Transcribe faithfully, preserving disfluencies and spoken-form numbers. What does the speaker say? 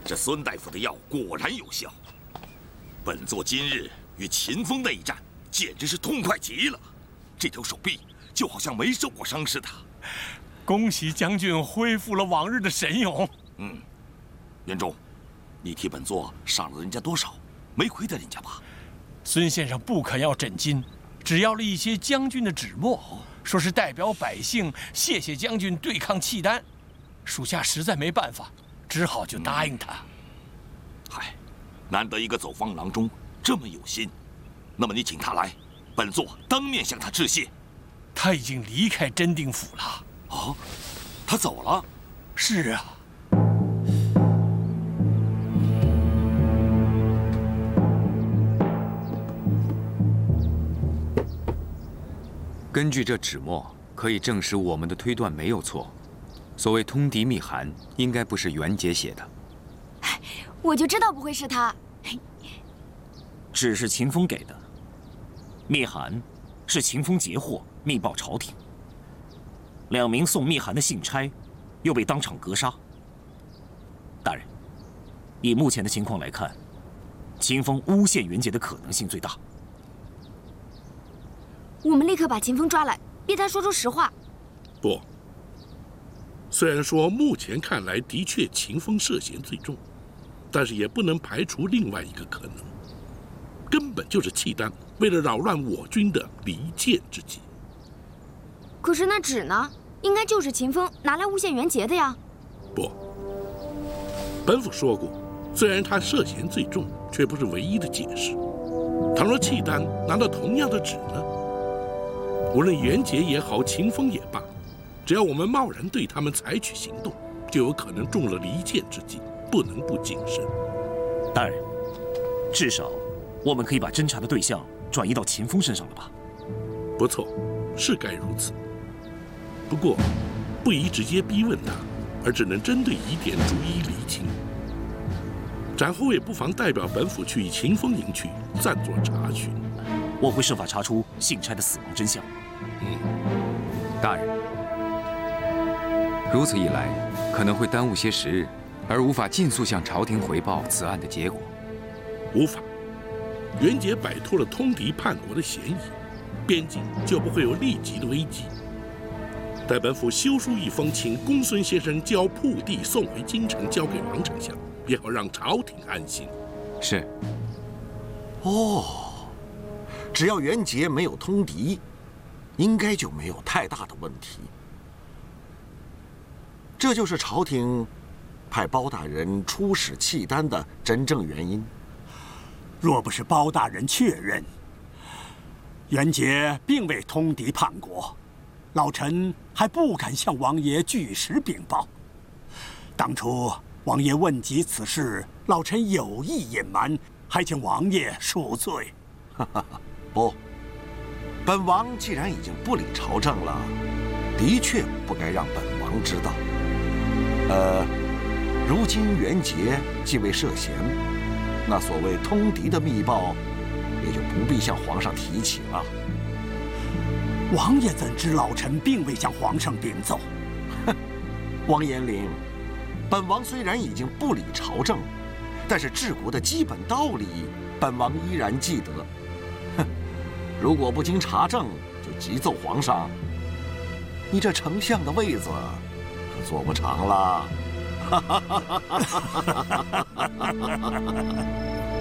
这孙大夫的药果然有效。本座今日与秦风那一战，简直是痛快极了。这条手臂就好像没受过伤似的。 恭喜将军恢复了往日的神勇。 嗯，元忠，你替本座赏了人家多少？没亏待人家吧？ 孙先生不肯要诊金，只要了一些将军的纸墨，说是代表百姓谢谢将军对抗契丹。属下实在没办法，只好就答应他。 嗨、嗯，难得一个走方郎中这么有心，那么你请他来，本座当面向他致谢。 他已经离开真定府了。 啊，他走了？ 是啊。 根据这纸墨，可以证实我们的推断没有错。所谓通敌密函，应该不是袁杰写的。 我就知道不会是他。 纸是秦风给的，密函是秦风截获密报朝廷。两名送密函的信差又被当场格杀。大人，以目前的情况来看，秦风诬陷袁杰的可能性最大。 我们立刻把秦风抓来，逼他说出实话。 不，虽然说目前看来的确秦风涉嫌最重，但是也不能排除另外一个可能，根本就是契丹为了扰乱我军的离间之计。 可是那纸呢？应该就是秦风拿来诬陷袁杰的呀。 不，本府说过，虽然他涉嫌最重，却不是唯一的解释。倘若契丹拿到同样的纸呢？无论袁杰也好，秦风也罢，只要我们贸然对他们采取行动，就有可能中了离间之计，不能不谨慎。 大人，至少我们可以把侦查的对象转移到秦风身上了吧？ 不错，是该如此。不过，不宜直接逼问他，而只能针对疑点逐一厘清。展后也不妨代表本府去秦风营去暂作查询。 我会设法查出信差的死亡真相。 嗯， 大人，如此一来，可能会耽误些时日，而无法尽速向朝廷回报此案的结果。 无法，袁杰摆脱了通敌叛国的嫌疑，边境就不会有立即的危机。待本府修书一封，请公孙先生将铺地送回京城，交给王丞相，也好让朝廷安心。 是。 哦，只要袁杰没有通敌，应该就没有太大的问题。这就是朝廷派包大人出使契丹的真正原因。 若不是包大人确认袁杰并未通敌叛国，老臣还不敢向王爷据实禀报。当初王爷问及此事，老臣有意隐瞒，还请王爷恕罪。 哈哈，不，本王既然已经不理朝政了，的确不该让本王知道。呃，如今袁杰既未涉嫌，那所谓通敌的密报，也就不必向皇上提起了。 王爷怎知老臣并未向皇上禀奏？ 哼，王延龄，本王虽然已经不理朝政，但是治国的基本道理，本王依然记得。哼，如果不经查证就急奏皇上，你这丞相的位子可坐不长了。哈哈哈哈哈哈！